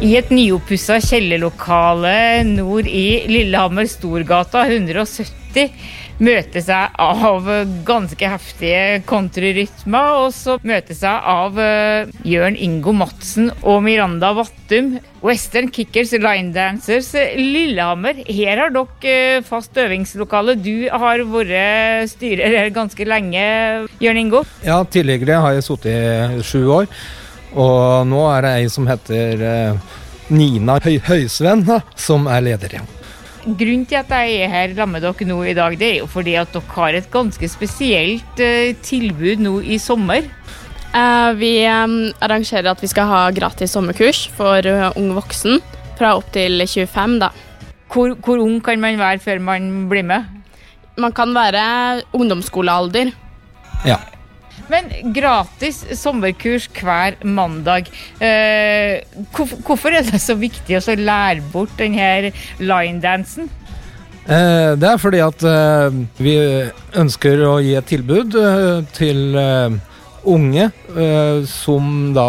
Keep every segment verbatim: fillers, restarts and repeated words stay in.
I et nyoppusset kjellerlokale nord i Lillehammer Storgata hundre og sytti møtes jeg av ganske heftige kontrarytmer, og så møtes jeg av Jørn Ingo Madsen og Miranda Vattum, Western Kickers Line Dancers Lillehammer. Her har dere fast øvingslokale. Du har vært styrer her ganske lenge, Jørn Ingo. Ja, tidligere har jeg suttet i sju år. Og nå er det ei som heter eh, Nina Høy Høysvenn, da, som er leder. Ja. Grunnen til at jeg er her sammen med dere nå i dag, det er jo fordi at dere har et ganske spesielt eh, tilbud nå i sommer. Uh, vi um, arrangerer at vi skal ha gratis sommerkurs for uh, unge voksen, fra opp til tjuefem da. Hvor, hvor ung kan man være før man blir med? Man kan være ungdomsskolealder. Ja. Men gratis sommerkurs hver mandag. Eh, hvorfor, hvorfor er det så viktig å lære bort denne line-dansen? Eh, det er fordi at eh, vi ønsker å gi et tilbud eh, til eh, unge eh, som da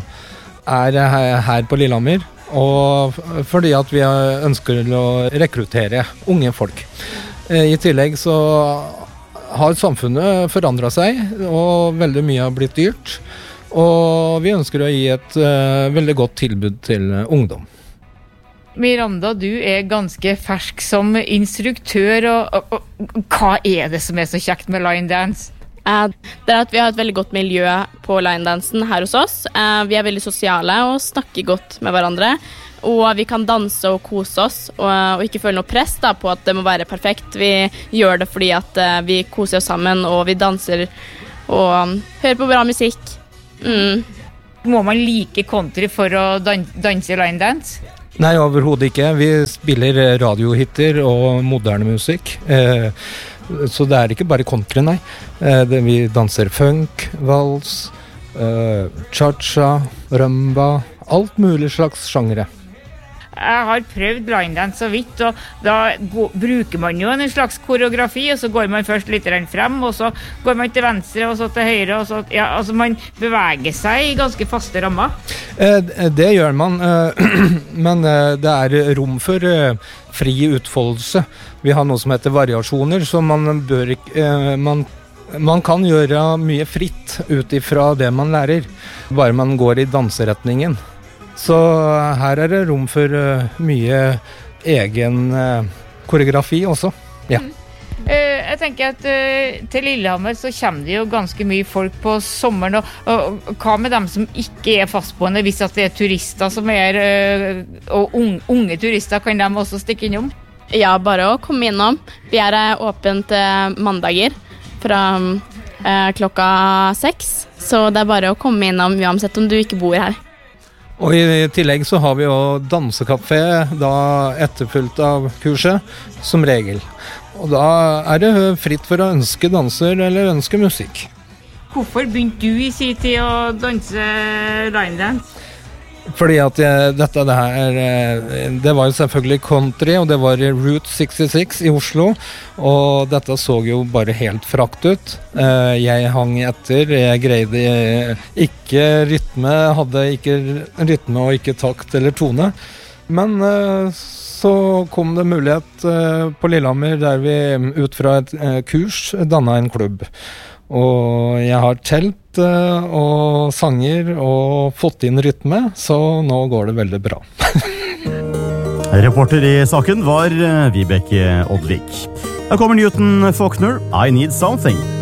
er her, her på Lillehammer, og fordi at vi ønsker å rekruttere unge folk. Eh, I tillegg så har samfunnet forandret seg, og veldig mye har blitt dyrt. Og vi ønsker å gi et uh, veldig godt tilbud til uh, ungdom. Miranda, du er ganske fersk som instruktør, og, og, og hva er det som er så kjekt med line dance? Uh, det er at vi har et veldig godt miljø på line-dansen her hos oss. Uh, vi er veldig sosiale og snakker godt med hverandre. Og vi kan danse og kose oss, og, og ikke føle noe press da, på at det må være perfekt. Vi gjør det fordi at uh, vi koser oss sammen, og vi danser og um, hører på bra musikk. Mm. Må man like country for å dan- danse line dance? Nei, overhodet ikke. Vi spiller radiohitter og moderne musikk. Eh, så det er ikke bare country, nei. Eh, det, vi danser funk, vals, eh, cha-cha, rumba, alt mulig slags sjangere. Jeg har prøvd line dance så vidt, og da gå, bruker man jo en slags koreografi, og så går man først litt frem, og så går man til venstre, og så til høyre, og så, ja, altså man beveger seg i ganske faste rammer. Eh, det gjør man, eh, men eh, det er rom for eh, fri utfoldelse. Vi har noe som heter variasjoner, så man bør ikke, eh, man Man kan gjøre mye fritt ut ifra det man lærer, bare man går i danseretningen. Så her er det rom for uh, mye egen uh, koreografi også. Ja. Mm. Uh, jeg tenker at uh, til Lillehammer så kommer det jo ganske mye folk på sommeren, og, og, og hva med dem som ikke er fastboende, hvis at det er turister som er, uh, og unge, unge turister, kan de også stikke innom? Ja, bare å komme innom. Vi er uh, åpent uh, mandager fra uh, klokka seks, så det er bare å komme innom uansett om du ikke bor her. Og i tillegg så har vi jo dansekafé da etterfulgt av kurset, som regel. Og da er det fritt for å ønske danser eller ønske musikk. Hvorfor begynte du i sin tid å danse line dance? Fordi at jeg, dette det her, det var jo selvfølgelig country, og det var Route sekstiseks i Oslo, og dette så jo bare helt frakt ut. Jeg hang etter, jeg greide ikke rytme, hadde ikke rytme og ikke takt eller tone. Men så kom det mulighet på Lillehammer der vi ut fra et kurs dannet en klubb. Og jeg har telt og sanger og fått inn rytme, så nå går det veldig bra. Reporter i saken var Vibeke Oddvik. Her kommer Newton Faulkner, I Need Something.